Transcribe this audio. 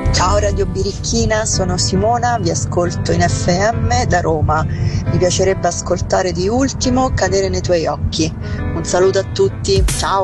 Ciao Radio Birichina, sono Simona, vi ascolto in FM da Roma. Mi piacerebbe ascoltare di ultimo Cadere nei tuoi occhi. Un saluto a tutti, ciao!